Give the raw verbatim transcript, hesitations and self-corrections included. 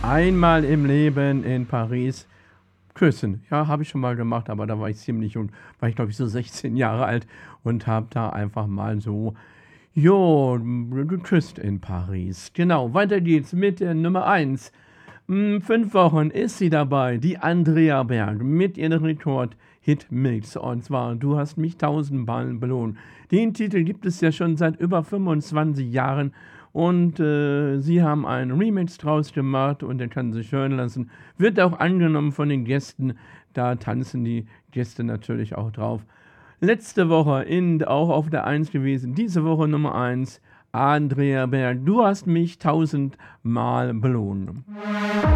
Einmal im Leben in Paris küssen. Ja, habe ich schon mal gemacht, aber da war ich ziemlich jung. War ich, glaube ich, so sechzehn Jahre alt und habe da einfach mal so, jo, geküsst in Paris. Genau, weiter geht's mit der Nummer eins. Hm, fünf Wochen ist sie dabei, die Andrea Berg mit ihrem Rekord-Hit-Mix. Und zwar, du hast mich tausendmal belohnt. Den Titel gibt es ja schon seit über fünfundzwanzig Jahren. Und äh, sie haben einen Remix draus gemacht und der kann sich hören lassen. Wird auch angenommen von den Gästen. Da tanzen die Gäste natürlich auch drauf. Letzte Woche in, auch auf der eins gewesen. Diese Woche Nummer eins. Andrea Berg, du hast mich tausendmal belohnt.